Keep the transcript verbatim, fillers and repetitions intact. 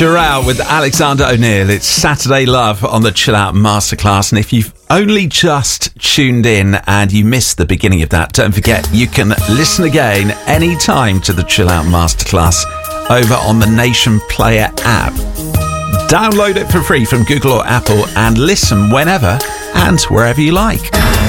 Chirao with Alexander O'Neill. It's Saturday Love on the Chill Out Masterclass. And if you've only just tuned in and you missed the beginning of that, don't forget you can listen again anytime to the Chill Out Masterclass over on the Nation Player app. Download it for free from Google or Apple and listen whenever and wherever you like.